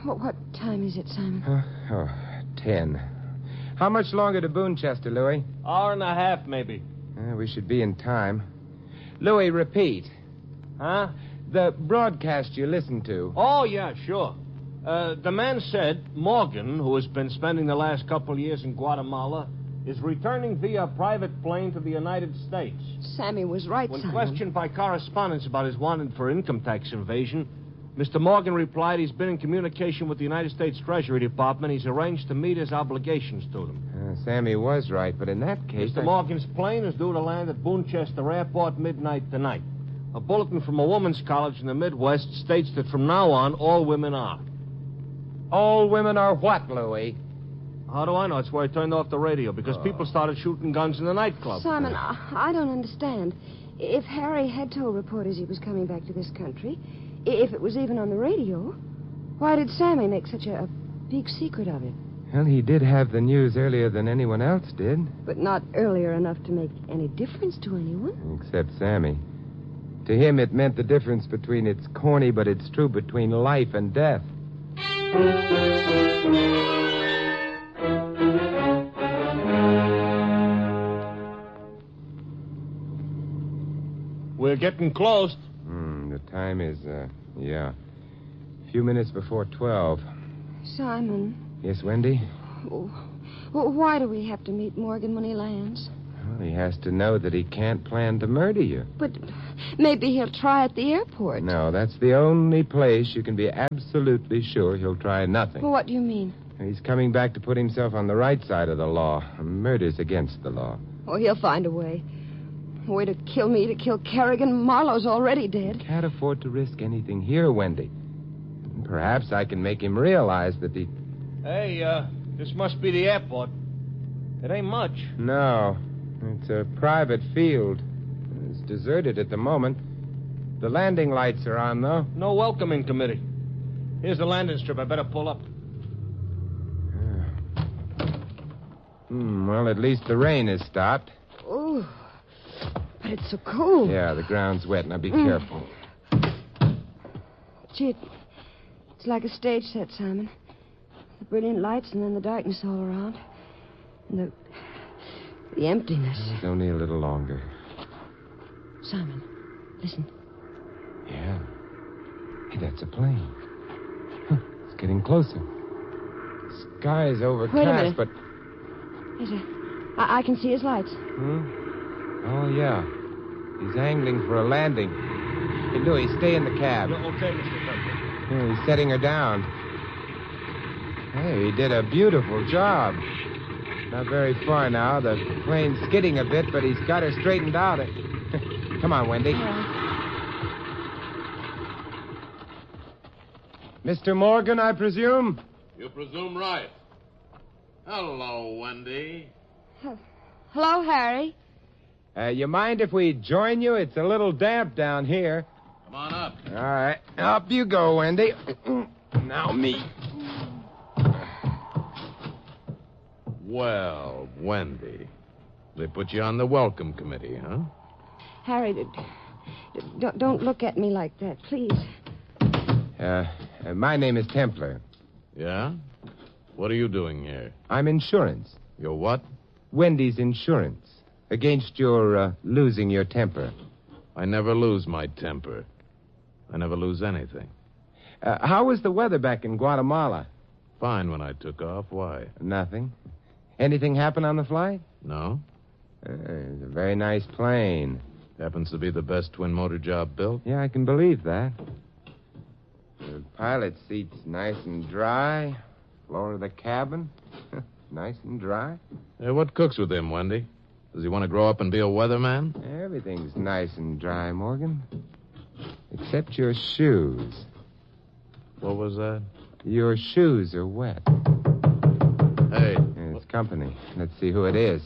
What time is it, Simon? 10. How much longer to Boonchester, Louis? Hour and a half, maybe. We should be in time. Louis, repeat. Huh? The broadcast you listened to. Oh, yeah, sure. The man said Morgan, who has been spending the last couple of years in Guatemala, is returning via private plane to the United States. Sammy was right, When Simon. questioned by correspondents about his wanted for income tax evasion, Mr. Morgan replied he's been in communication with the United States Treasury Department. He's arranged to meet his obligations to them. Sammy was right, but in that case... Mr. Morgan's plane is due to land at Boonchester Airport midnight tonight. A bulletin from a women's college in the Midwest states that from now on, all women are. All women are what, Louis? How do I know? It's why I turned off the radio, because people started shooting guns in the nightclub. Simon, I don't understand. If Harry had told reporters he was coming back to this country, if it was even on the radio, why did Sammy make such a big secret of it? Well, he did have the news earlier than anyone else did. But not earlier enough to make any difference to anyone. Except Sammy. To him, it meant the difference between it's corny, but it's true, between life and death. We're getting close. The time is, a few minutes before 12. Simon. Yes, Wendy? Why do we have to meet Morgan when he lands? Well, he has to know that he can't plan to murder you. But maybe he'll try at the airport. No, that's the only place you can be absolutely sure he'll try nothing. Well, what do you mean? He's coming back to put himself on the right side of the law. Murder's against the law. Oh, he'll find a way. A way to kill me, to kill Kerrigan. Marlowe's already dead. Can't afford to risk anything here, Wendy. Perhaps I can make him realize that he... Hey, this must be the airport. It ain't much. No. It's a private field. It's deserted at the moment. The landing lights are on, though. No welcoming committee. Here's the landing strip. I better pull up. Well, at least the rain has stopped. Oh, but it's so cold. Yeah, the ground's wet. Now be careful. Gee, it's like a stage set, Simon. The brilliant lights and then the darkness all around. And the emptiness. It's only a little longer. Simon, listen. Yeah. Hey, that's a plane. Huh, it's getting closer. The sky is overcast, Wait a minute. but... I can see his lights. Oh, yeah. He's angling for a landing. Hey, Louis, stay in the cab. Okay, Mr. Tucker. Yeah, he's setting her down. Hey, he did a beautiful job. Not very far now. The plane's skidding a bit, but he's got her straightened out. Come on, Wendy. Mr. Morgan, I presume? You presume right. Hello, Wendy. Hello, Harry. You mind if we join you? It's a little damp down here. Come on up. All right. Up you go, Wendy. Now me. Well, Wendy, they put you on the welcome committee, huh? Harry, don't look at me like that, please. My name is Templar. Yeah? What are you doing here? I'm insurance. You're what? Wendy's insurance. Against your losing your temper. I never lose my temper. I never lose anything. How was the weather back in Guatemala? Fine when I took off. Why? Nothing. Anything happen on the flight? No. It's a very nice plane. Happens to be the best twin-motor job built. Yeah, I can believe that. The pilot seat's nice and dry. Floor of the cabin, nice and dry. Hey, what cooks with him, Wendy? Does he want to grow up and be a weatherman? Everything's nice and dry, Morgan. Except your shoes. What was that? Your shoes are wet. Hey. It's company. Let's see who it is.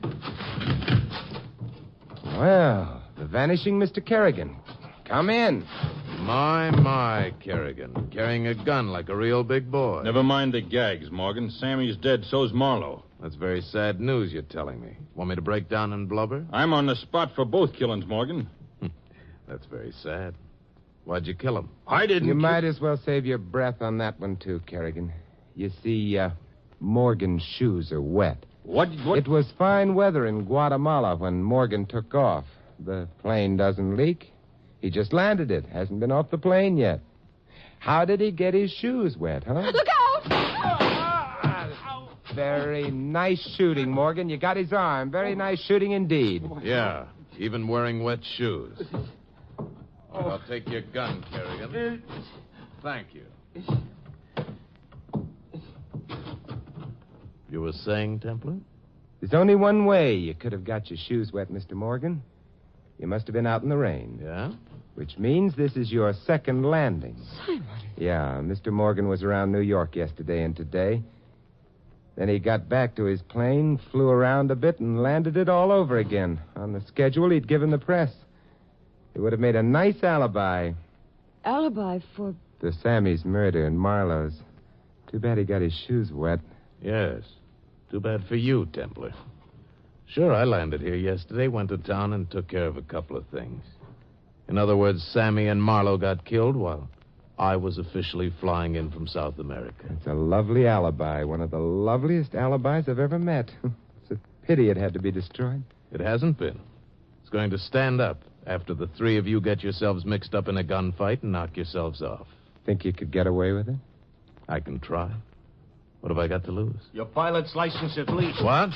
Well, the vanishing Mr. Kerrigan. Come in. My, Kerrigan. Carrying a gun like a real big boy. Never mind the gags, Morgan. Sammy's dead, so's Marlowe. That's very sad news you're telling me. Want me to break down and blubber? I'm on the spot for both killings, Morgan. That's very sad. Why'd you kill him? I didn't. You might as well save your breath on that one, too, Kerrigan. You see, Morgan's shoes are wet. What? It was fine weather in Guatemala when Morgan took off. The plane doesn't leak. He just landed it. Hasn't been off the plane yet. How did he get his shoes wet, huh? Look out! Very nice shooting, Morgan. You got his arm. Very nice shooting indeed. Yeah, even wearing wet shoes. I'll take your gun, Kerrigan. Thank you. You were saying, Templar? There's only one way you could have got your shoes wet, Mr. Morgan. You must have been out in the rain. Yeah? Which means this is your second landing. Simon. Yeah, Mr. Morgan was around New York yesterday and today. Then he got back to his plane, flew around a bit, and landed it all over again on the schedule he'd given the press. It would have made a nice alibi. Alibi for... For Sammy's murder and Marlowe's. Too bad he got his shoes wet. Yes. Too bad for you, Templar. Sure, I landed here yesterday, went to town, and took care of a couple of things. In other words, Sammy and Marlowe got killed while I was officially flying in from South America. It's a lovely alibi. One of the loveliest alibis I've ever met. It's a pity it had to be destroyed. It hasn't been. It's going to stand up after the three of you get yourselves mixed up in a gunfight and knock yourselves off. Think you could get away with it? I can try. What have I got to lose? Your pilot's license at least. What?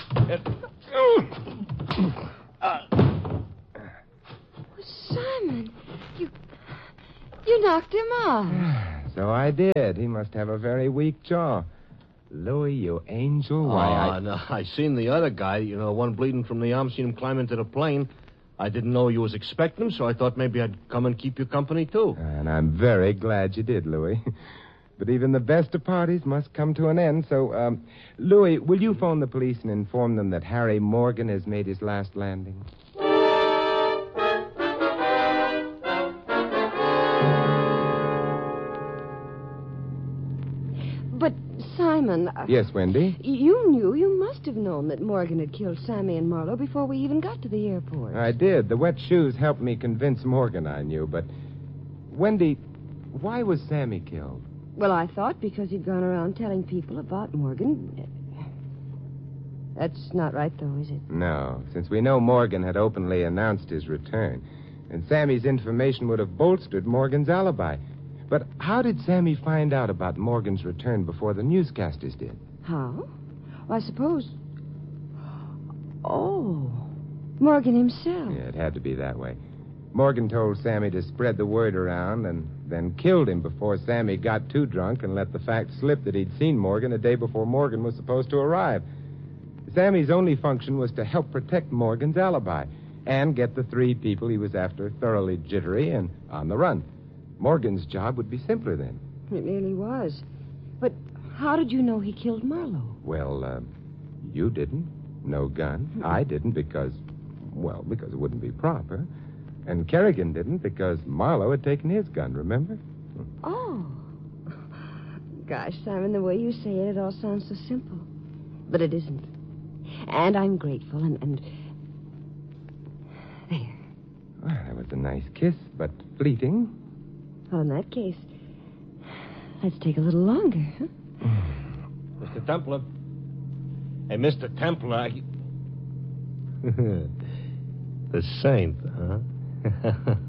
Simon, you knocked him off. So I did. He must have a very weak jaw. Louis, you angel. Why, No, I seen the other guy, one bleeding from the arm, seen him climb into the plane. I didn't know you was expecting him, so I thought maybe I'd come and keep you company, too. And I'm very glad you did, Louis. But even the best of parties must come to an end. So, Louis, will you phone the police and inform them that Harry Morgan has made his last landing? But, Simon... Yes, Wendy? You must have known that Morgan had killed Sammy and Marlowe before we even got to the airport. I did. The wet shoes helped me convince Morgan I knew, but... Wendy, why was Sammy killed? Well, I thought because he'd gone around telling people about Morgan. That's not right, though, is it? No, since we know Morgan had openly announced his return. And Sammy's information would have bolstered Morgan's alibi. But how did Sammy find out about Morgan's return before the newscasters did? How? Well, I suppose... Oh, Morgan himself. Yeah, it had to be that way. Morgan told Sammy to spread the word around and then killed him before Sammy got too drunk and let the fact slip that he'd seen Morgan a day before Morgan was supposed to arrive. Sammy's only function was to help protect Morgan's alibi and get the three people he was after thoroughly jittery and on the run. Morgan's job would be simpler then. It really was. But how did you know he killed Marlowe? Well, you didn't. No gun. I didn't because it wouldn't be proper. And Kerrigan didn't because Marlowe had taken his gun, remember? Oh. Gosh, Simon, the way you say it all sounds so simple. But it isn't. And I'm grateful, and... There. Well, that was a nice kiss, but fleeting. Well, in that case, let's take a little longer, huh? Mr. Templar. Hey, Mr. Templar, The saint, huh?